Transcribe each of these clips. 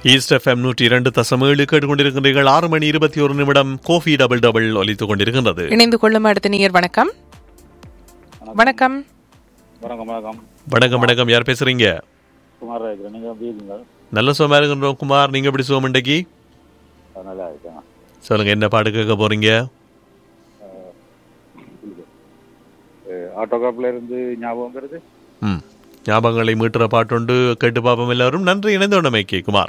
East FM 102.7 கேட்டுக்கொண்டிருக்கின்றீர்கள். 6:21 Kofi double double ஒலித்துக் கொண்டிருக்கின்றது. இணைந்து கொள்ளும் அடுத்த நேயர். வணக்கம். வணக்கம். வணக்கம் வணக்கம். யார் பேசுறீங்க? நல்ல சுகமா இருக்கின்றோம் குமார். நீங்க எப்படி சுகம் இன்றைக்கு? சொல்லுங்க, என்ன பாட்டு கேட்க போறீங்க? ஆட்டோகிராஃப்ல இருந்து ஞாபகம் வருது. ஞாபகங்களை மீட்டுற பாட்டுண்டு கேட்டு பாப்போம் எல்லாரும். நன்றி இணைந்தோண்டமைக்கு குமார்.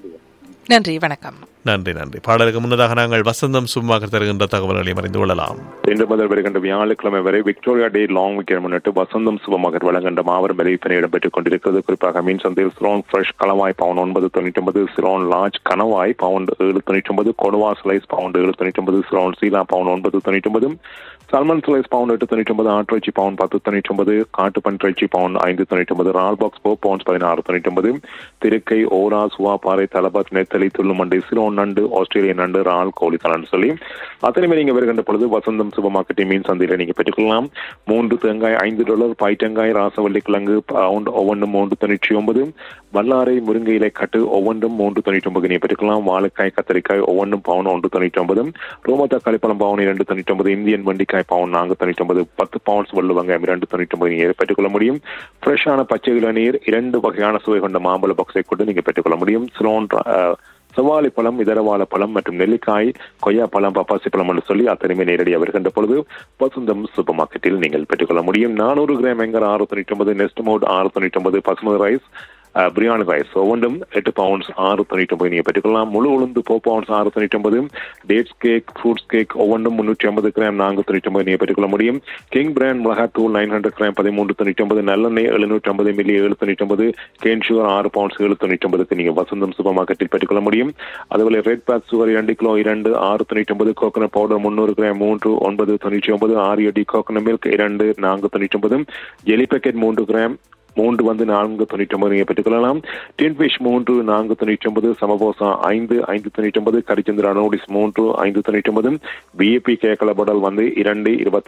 நன்றி, வணக்கம். நன்றி நன்றி. பாடலுக்கு முன்னதாக நாங்கள் வசந்தம் சும்மாக தருகின்ற தகவல்களை அறிந்து கொள்ளலாம். இன்று முதல் வருகின்ற வியாழக்கிழமை வரை விக்டோரியா டே லாங் வீக்கெண்ட் முன்னிட்டு வசந்தம் சுபமகர் வழங்குகின்ற மாபெரும் விலைப்பினை இடம்பெற்றுக் கொண்டிருக்கிறது. குறிப்பாக மீன் சந்தையில் சிலோன் ஃப்ரெஷ் கலவாய் பவுன் 9.99, சிலோன் லார்ஜ் கனவாய் பவுண்ட் 7.99, கொடுவா ஸ்லைஸ் பவுண்ட் 7.99, சிலோன் சீலா bound 9.99, Salmond slice bound 8.99, ஆட்டிறைச்சி bound 10.99, காட்டுப்பன் இறைச்சி பவுண்ட் 5.99, ரால் பாக்ஸ் 4 பவுண்ட்ஸ் 16.99, திருக்கை ஓரா சுவாப்பாறை தலபாத் நெத்தலி துள்ளுமண்டை சிலோன் நண்டு ஆஸ்திரேலிய நண்டு ரால் கோழி தலன்னு சொல்லி அத்தனையுமே நீங்க வருகின்ற பொழுது வசந்தம் சூப்பர் மார்க்கெட் மீன் சந்தையில நீங்க பெற்றுக்கொள்ளலாம். 3 தேங்காய் $5, பாய்டங்காய் ராசவள்ளி கிழங்கு பவுண்ட் ஒவ்வொன்றும் 3.99, வல்லாரை முருங்கை இலை கட்டு ஒவ்வொன்றும் 3.99 நீங்க பெற்றுக்கலாம். வாழைக்காய் கத்தரிக்காய் ஒவ்வொன்றும் பவுன் 1.99, ரோம தக்காளி பழம் பவுன் 2.99, இந்தியன் வண்டிக்காய் பவுன் 4.99, 10 பவுண்ட்ஸ் வெள்ளுவங்காயம் 2.99 நீங்க பெற்றுக்கொள்ள முடியும். ஃப்ரெஷ்ஷான பச்சை இளநீர் 2 வகையான சுவை கொண்ட மாம்பழ பாக்ஸை கொண்டு நீங்க பெற்றுக்கொள்ள முடியும். சிலோன் செவ்வாழை பழம், இதரவாழ பழம் மற்றும் நெல்லிக்காய், கொய்யா பழம், பப்பாசி பழம் என்று சொல்லி அத்தனையுமே நேரடியாக வருகின்ற பொழுது வசந்தம் சூப்பர் மார்க்கெட்டில் நீங்கள் பெற்றுக்கொள்ள முடியும். 400 கிராம் எங்கர் 6.99, next mode 6.99, basmati rice biryani rice ஒவ்வொன்றும் 8 பவுண்ட்ஸ் 6.99 நீங்க பெற்றுக்கொள்ளலாம். முழு உளுந்து 4 pounds 6.99, dates cake fruits cake ஒவ்வொன்றும் 350 கிராம் 4.99 நீங்க பெற்றுக்கொள்ள முடியும். கிங் பிராண்ட் மிளகாத்தூள் 900 கிராம் 13.99, நல்லெண்ணெய் 750 மில்லி 7.99, கேன் சுகர் 6 பவுண்ட்ஸ் 7.99 நீங்க வசந்தம் சூப்பர் மார்க்கெட்டில் பெற்றுக்கொள்ள முடியும். அதுபோல red bag sugar 2 kilo 2 6.99, coconut powder 300 gram 3 9.99, ஆரியடி coconut milk 2 4.99, jelly packet 3 gram 3 வந்து 4.99 நீங்க பெற்றுக்கொள்ளலாம். டின் ஃபிஷ் 3 4.99, சமபோசா 5 5.99, கரிச்சந்திரா நூடிஸ் 3 5.99, பிஏபி கேக்கல பாடல் வந்து 2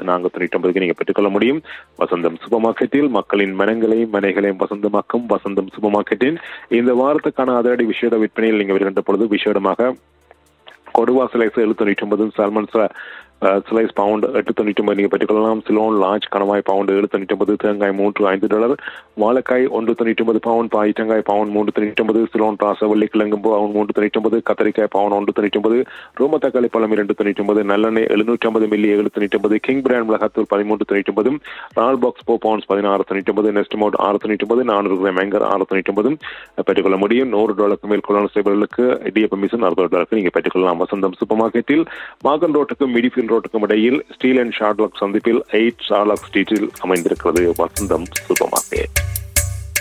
24.99 நீங்க பெற்றுக்கொள்ள முடியும். வசந்தம் சூப்பர் மார்க்கெட்டில் மக்களின் மனைகளையும் வசந்தமாக்கும் வசந்தம் சூப்பர் மார்க்கெட்டின் இந்த வாரத்துக்கான அதிரடி விசேட விற்பனையில் நீங்க வருகின்ற பொழுது விசேடமாக கொடுவா ஸ்லைஸ் 7.99, சால்மன் ஸ்லைஸ் பவுண்ட் 8.99 நீங்க பெற்றுக்கொள்ளலாம். சிலோன் லார்ஜ் கணவாய் பவுண்ட் 7.99, தேங்காய் $5, வாழைக்காய் 1.99 பவுண்ட், பாய்டங்காய் பவுண்ட் 3.99, சிலோன் ராசவள்ளி கிழங்கு பவுண்ட் 3.99, கத்தரிக்காய் பவுண்ட் 1.99, ரோம தக்காளி பழம் 2.99, நல்லெண்ணெய் 750 மில்லி 7.99, கிங் பிராண்ட் மிளகாத்தூள் 13.99, ரால் box 4 pounds 16.99, next mode 6.99, 400 gram எங்கர் 6.99 பெற்றுக்கொள்ள முடியும். $100 மேல் கொள்ளான சேவைகளுக்கு இடியப்ப மிஷன் $60 நீங்க பெற்றுக்கொள்ளலாம். வசந்தம் சூப்பர் மார்க்கெட்டில் மாகன் ரோட்டுக்கு மிடிஃபீல்ட் ரோட்டுக்கும் இடையில் ஸ்டீல் அண்ட் ஷார்ட்லாக் சந்திப்பில் 8 ஷார்லாக் ஸ்ட்ரீட்டில் அமைந்திருக்கிறது வசந்தம் சூப்பர் மார்க்கெட்.